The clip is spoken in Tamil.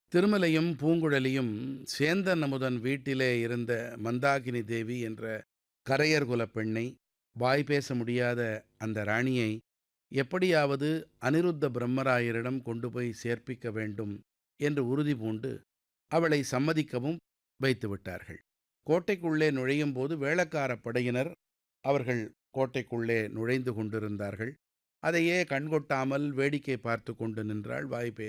திருமலையும் பூங்குழலியும் சேந்தன் அமுதன் வீட்டிலே இருந்த மந்தாகினி தேவி என்ற கரையர் குலப் பெண்ணை, வாய் பேச முடியாத அந்த ராணியை எப்படியாவது அனிருத்த பிரம்மராயரிடம் கொண்டு போய் சேர்ப்பிக்க வேண்டும் என்று உறுதி பூண்டு அவளை சம்மதிக்கவும் வைத்து விட்டார்கள். கோட்டைக்குள்ளே நுழையும்போது வேளக்காரப் படையினர் அவர்கள் கோட்டைக்குள்ளே நுழைந்து கொண்டிருந்தார்கள். அதையே கண்கொட்டாமல் வேடிக்கை பார்த்து கொண்டு நின்றாள் வாய்பேசி.